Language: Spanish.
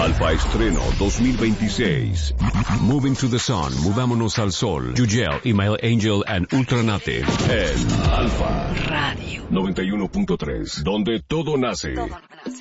Alfa Estreno 2026. Moving to the Sun, Movámonos al Sol. Yugel, Email Angel and Ultranative. En Alfa Radio 91.3, donde todo nace.